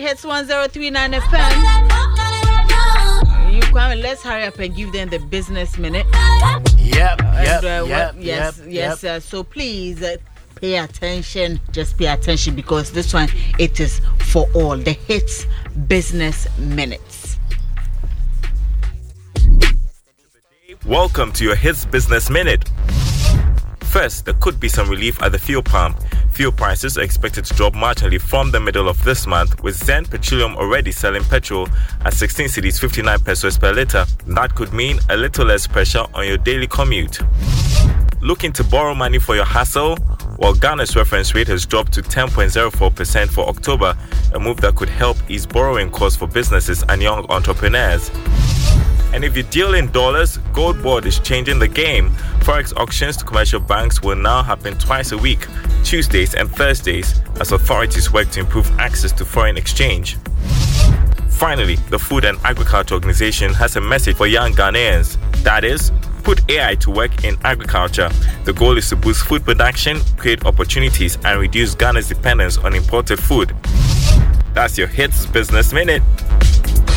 Hits 1039 FM. You come, let's hurry up and give them the business minute. Yes. So please pay attention. Just pay attention because this one, it is for all. The Hits Business Minutes. Welcome to your Hits Business Minute. First, there could be some relief at the fuel pump. Fuel prices are expected to drop marginally from the middle of this month, with Zen Petroleum already selling petrol at 16 cedis 59 pesos per litre. That could mean a little less pressure on your daily commute. Looking to borrow money for your hustle? Well, Ghana's reference rate has dropped to 10.04% for October, a move that could help ease borrowing costs for businesses and young entrepreneurs. And if you deal in dollars, Gold Board is changing the game. Forex auctions to commercial banks will now happen twice a week, Tuesdays and Thursdays, as authorities work to improve access to foreign exchange. Finally, the Food and Agriculture Organization has a message for young Ghanaians. That is, put AI to work in agriculture. The goal is to boost food production, create opportunities, and reduce Ghana's dependence on imported food. That's your Hits Business Minute.